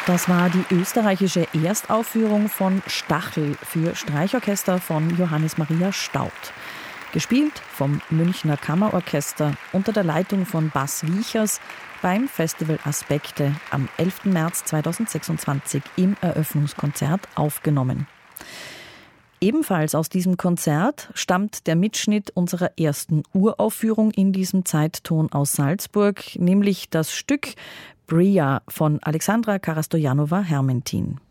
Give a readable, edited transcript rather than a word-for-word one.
Das war die österreichische Erstaufführung von Stachel für Streichorchester von Johannes Maria Staudt. Gespielt vom Münchner Kammerorchester unter der Leitung von Bas Wiechers beim Festival Aspekte am 11. März 2026 im Eröffnungskonzert aufgenommen. Ebenfalls aus diesem Konzert stammt der Mitschnitt unserer ersten Uraufführung in diesem Zeitton aus Salzburg, nämlich das Stück Bria von Alexandra Karastojanova-Hermentin.